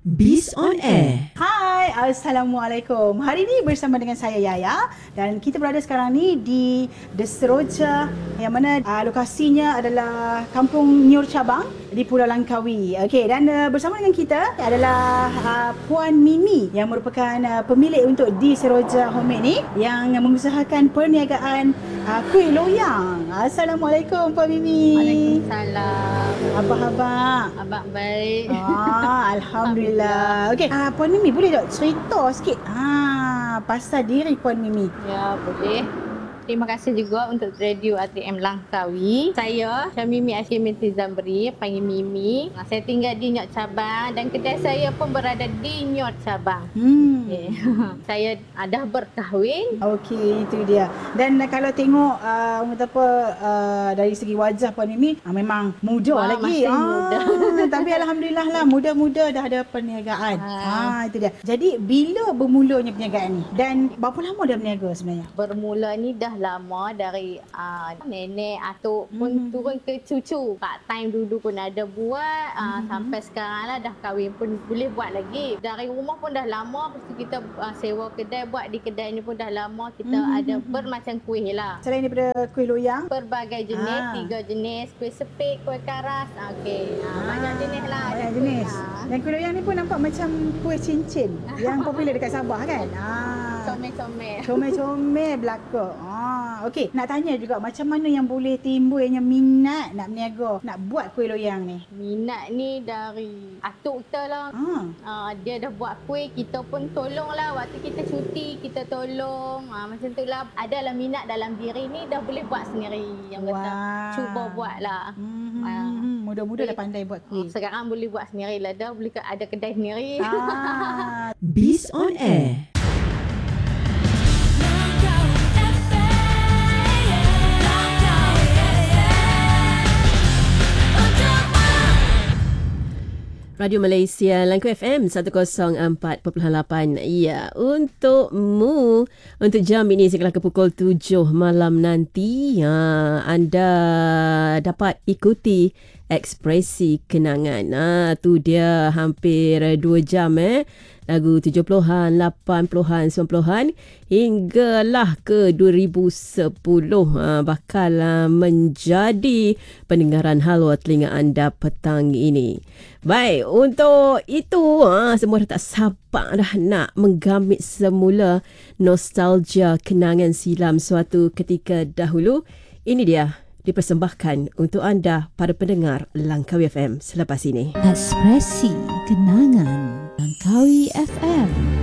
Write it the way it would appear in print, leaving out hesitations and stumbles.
Biz on Air. Hai, Assalamualaikum. Hari ini bersama dengan saya Yaya dan kita berada sekarang ni di The Seroja yang mana lokasinya adalah Kampung Nyur Cabang di Pulau Langkawi. Okey, dan bersama dengan kita adalah Puan Mimi yang merupakan pemilik untuk The Seroja Homemade ni yang mengusahakan perniagaan kuih loyang. Assalamualaikum Puan Mimi. Waalaikumsalam. Apa khabar? Abang baik. Alhamdulillah. Okey, Puan Mimi boleh tak cerita sikit pasal diri Puan Mimi? Ya, boleh. Terima kasih juga untuk Radio ATM Langkawi. Saya Syamimi Ashim binti Zamri, panggil Mimi. Saya tinggal di Nyot Cabang dan kedai saya pun berada di Nyot Cabang. Okay. Saya dah berkahwin. Okey, itu dia. Dan kalau tengok dari segi wajah Puan Mimi memang muda lagi. Masih muda. Tapi alhamdulillah lah, muda-muda dah ada perniagaan. Itu dia. Jadi bila bermulanya perniagaan ni? Dan berapa lama dah berniaga sebenarnya? Bermula ni dah lama dari nenek atuk pun turun ke cucu. Part time dulu pun ada buat sampai sekarang lah dah kahwin pun boleh buat lagi. Dari rumah pun dah lama, lepas tu kita sewa kedai, buat di kedai ni pun dah lama. Kita ada bermacam kuih lah. Selain daripada kuih loyang, berbagai jenis, 3 jenis, kuih sepik, kuih karas. Banyak jenis lah. Banyak jenis. Dan kuih loyang ni pun nampak macam kuih cincin yang popular dekat Sabah kan? Comel-comel. Comel-comel belaka. Okey, nak tanya juga macam mana yang boleh timbulnya minat nak berniaga, nak buat kuih loyang ni? Minat ni dari atuk kita lah. Dia dah buat kuih, kita pun tolong lah. Waktu kita cuti, kita tolong. Macam tu lah. Adalah minat dalam diri ni, dah boleh buat sendiri. Yang kata cuba buat lah. Muda-muda dah pandai buat kuih. Sekarang boleh buat sendiri lah. Dah boleh ada kedai sendiri. Biz on Air. Radio Malaysia Langkawi FM 104.8. Ya, untukmu untuk jam ini sekitar ke pukul 7 malam nanti anda dapat ikuti Ekspresi Kenangan. Tu dia hampir 2 jam lagu 70-an, 80-an, 90-an hinggalah ke 2010 bakal menjadi pendengaran halwa telinga anda petang ini. Baik, untuk itu semua dah tak sabar dah nak menggamit semula nostalgia kenangan silam suatu ketika dahulu. Ini dia dipersembahkan untuk anda para pendengar Langkawi FM selepas ini. Ekspresi Kenangan Langkawi FM.